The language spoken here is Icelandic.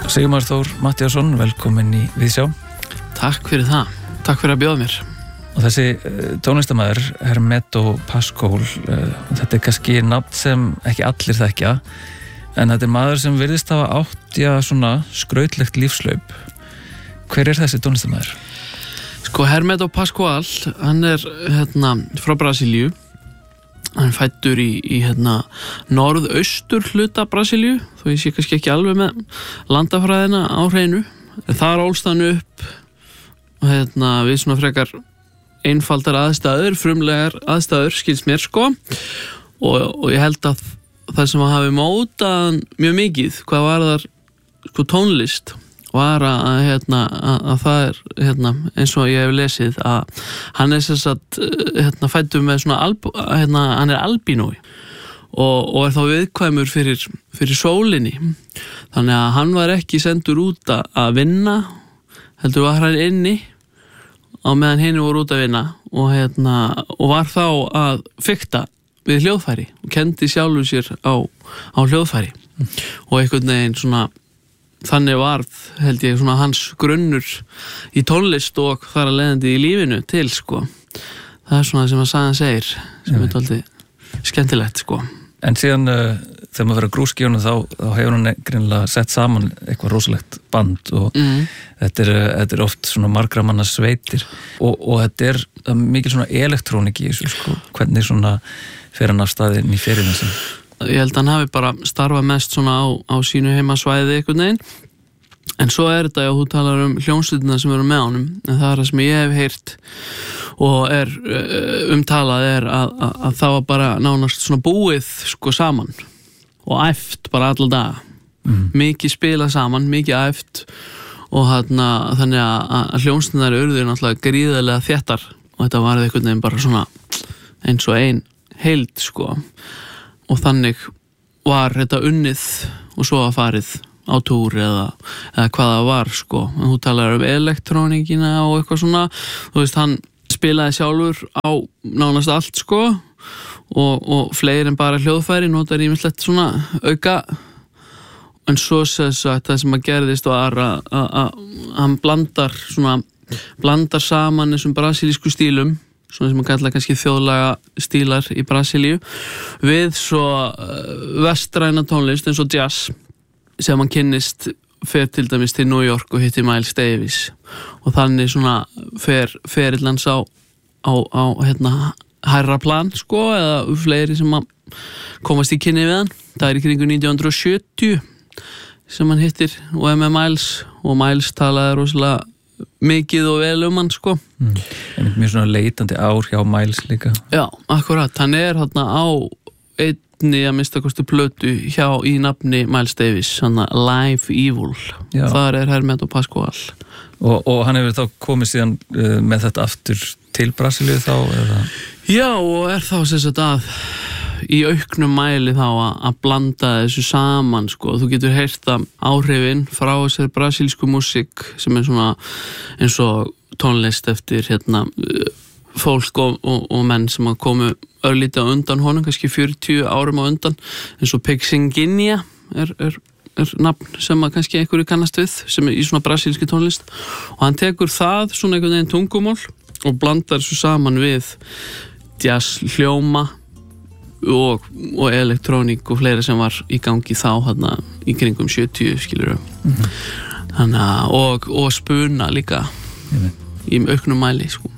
Sigmar Þór Matthíasson, velkomin í Viðsjá. Takk fyrir það, takk fyrir að bjóða mér. Og þessi tónlistarmaður, Hermeto Pascoal, þetta kannski nafn sem ekki allir þekkja, en þetta maður sem virðist hafa átt svona skrautlegt lífslaup. Hver þessi tónlistarmaður? Sko, Hermeto Pascoal, hann frá Brasilíu. Hann fæddur í norðaustur hluta Brasilíu, þó ég sé kannski ekki alveg með landafræðina á hreinu. Þar ólst hann upp við svona frekar einfaldar aðstæður, frumlegar aðstæður, skilst mér sko. Og ég held að það sem hafi mótað mjög mikið, hvað var þar sko tónlist, var að það eins og ég hef lesið að hann sem sagt fæddur með svona hann albínói og þá viðkvæmur fyrir sólinni, þannig að hann var ekki sendur út að vinna, heldur var hann inni á meðan hinni voru út að vinna og var þá að fikta við hljóðfæri og kenndi sjálfur sér á hljóðfæri og einhvern veginn svona þannig varð, held ég, svona hans grunnur í tónlist og þar að leiðandi í lífinu til, sko. Það svona sem að sagan segir, sem dálítið skemmtilegt, sko. En síðan, þegar maður verið að grúski honum, þá hefur hann greinilega sett saman eitthvað rosalegt band og þetta oft svona margra manna sveitir og þetta mikil svona elektrónik í þessu, sko. Hvernig svona fer hann af staðinn í ferilinn sem? Ég held að hann hafi bara starfað mest svona á sínu heimasvæði einhvern veginn, en svo þetta, já, þú talar hljómsveitina sem eru með honum, en það það sem ég hef heyrt og umtalað að það var bara nánast svona búið sko saman og æft bara alla daga, mikið spilað saman, mikið æft og þannig að hljómsveitinar urðu náttúrulega gríðarlega þéttar og þetta var einhvern veginn bara svona eins og ein heild sko. Og þannig var þetta unnið og svo að farið á túr eða hvað það var sko. En þú talar elektrónikina og eitthvað svona. Þú veist, hann spilaði sjálfur á nánast allt sko og fleiri en bara hljóðfæri notar ýmislegt svona auka. En svo það sem að gerðist var að hann blandar saman þessum brasilísku stílum, svona sem að kalla kannski þjóðlaga stílar í Brasilíu, við svo vestræna tónlist eins og jazz sem hann kynnist, fer til dæmis til New York og hitti Miles Davis og þannig svona ferill hans á hærra plan sko, eða fleiri sem að komast í kynni við hann. Það í kringu 1970 sem hann hittir og með Miles og Miles talaði rosalega mikið og vel hann sko. En mjög svona leitandi ár hjá Miles líka. Já, akkurat, hann þarna á einni að minnstakosti plötu í nafni Miles Davis, Live Evil. Já. Þar Hermeto Pascoal. Og hann hefur þá komið síðan með þetta aftur til Brasilíu þá eða? Já, og þá sem sagt að í auknum mæli þá að blanda þessu saman sko. Þú getur heyrt áhrifin frá þessari brasilísku músík sem svona eins og tónlist eftir fólk og menn sem að komu örlítið á undan honum, kannski 40 árum á undan, eins og Pixinguinha er nafn sem að kannski einhverju kannast við, sem í svona brasilíski tónlist og hann tekur það svona einhvern veginn tungumál og blandar þessu saman við jazz hljóma og elektrónik og fleira sem var í gangi þá í kringum 70 skilur þannig og spuna líka í auknum mæli sko.